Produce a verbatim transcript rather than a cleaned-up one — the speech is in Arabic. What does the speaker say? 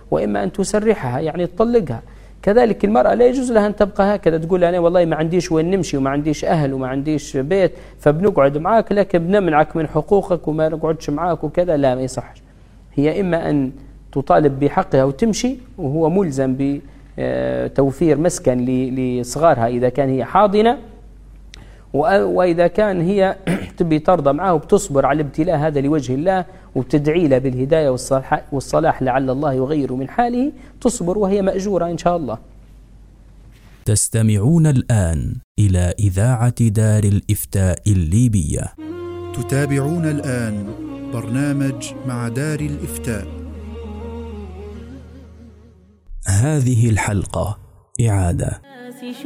وإما أن تسرحها يعني تطلقها. كذلك المرأة لا يجوز لها أن تبقى هكذا تقول أنا والله ما عنديش وين نمشي وما عنديش أهل وما عنديش بيت فبنقعد معاك لكن بنمنعك من حقوقك وما نقعدش معاك وكذا، لا ما يصحش. هي إما أن تطالب بحقها وتمشي وهو ملزم بتوفير مسكن لصغارها إذا كان هي حاضنة، وإذا كان هي تبي ترضى معه وبتصبر على الابتلاء هذا لوجه الله وبتدعي له بالهداية والصلاح لعل الله يغير من حاله، تصبر وهي مأجورة إن شاء الله. تستمعون الآن إلى إذاعة دار الإفتاء الليبية. تتابعون الآن برنامج مع دار الإفتاء. هذه الحلقة إعادة